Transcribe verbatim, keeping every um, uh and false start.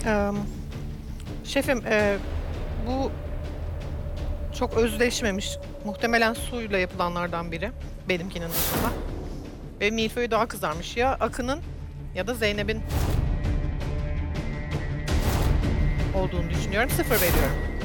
Emm, şefim, eee, bu çok özleşmemiş. Muhtemelen suyla yapılanlardan biri, benimkinin dışında ve milföyü daha kızarmış. Ya Akın'ın ya da Zeynep'in olduğunu düşünüyorum. sıfır veriyorum.